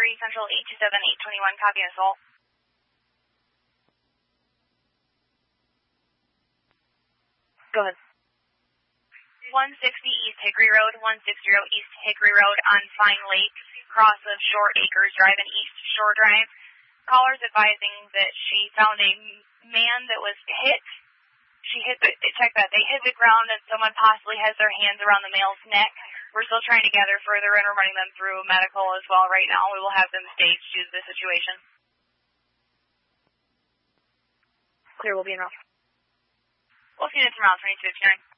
Erie Central 827-821, copy assault. Go ahead. 160 East Hickory Road, 160 East Hickory Road on Fine Lake, cross of Short Acres Drive and East Shore Drive. Callers advising that she found a man that was hit. They hit the ground and someone possibly has their hands around the male's neck. We're still trying to gather further and we're running them through medical as well right now. We will have them staged due to the situation. Clear, we'll be in route. We'll see you tomorrow, 2259.